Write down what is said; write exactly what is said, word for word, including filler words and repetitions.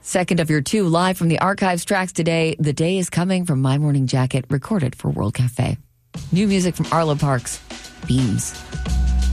Second of your two live from the archives tracks today, The Day Is Coming from My Morning Jacket, recorded for World Cafe. New music from Arlo Parks, Beams.